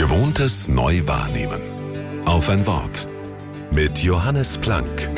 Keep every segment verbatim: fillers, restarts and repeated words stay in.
Gewohntes neu wahrnehmen. Auf ein Wort. Mit Johannes Planck.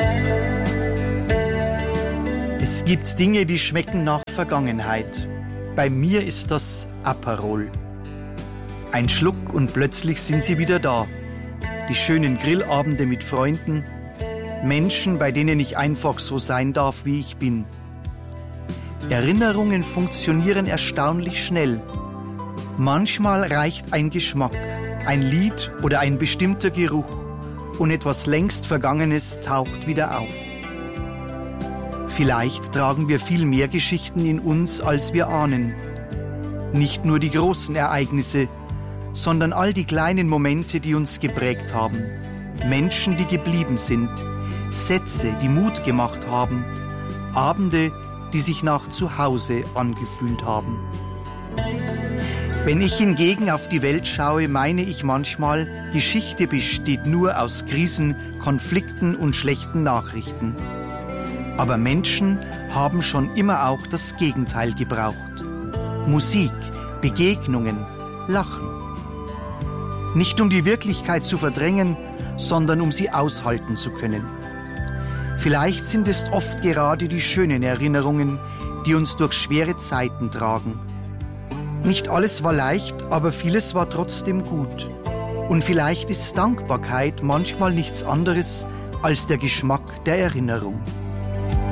Es gibt Dinge, die schmecken nach Vergangenheit. Bei mir ist das Aperol. Ein Schluck und plötzlich sind sie wieder da. Die schönen Grillabende mit Freunden, Menschen, bei denen ich einfach so sein darf, wie ich bin. Erinnerungen funktionieren erstaunlich schnell. Manchmal reicht ein Geschmack, ein Lied oder ein bestimmter Geruch und etwas längst Vergangenes taucht wieder auf. Vielleicht tragen wir viel mehr Geschichten in uns, als wir ahnen. Nicht nur die großen Ereignisse, sondern all die kleinen Momente, die uns geprägt haben. Menschen, die geblieben sind, Sätze, die Mut gemacht haben, Abende, die sich nach Zuhause angefühlt haben. Wenn ich hingegen auf die Welt schaue, meine ich manchmal, Geschichte besteht nur aus Krisen, Konflikten und schlechten Nachrichten. Aber Menschen haben schon immer auch das Gegenteil gebraucht. Musik, Begegnungen, Lachen. Nicht um die Wirklichkeit zu verdrängen, sondern um sie aushalten zu können. Vielleicht sind es oft gerade die schönen Erinnerungen, die uns durch schwere Zeiten tragen. Nicht alles war leicht, aber vieles war trotzdem gut. Und vielleicht ist Dankbarkeit manchmal nichts anderes als der Geschmack der Erinnerung.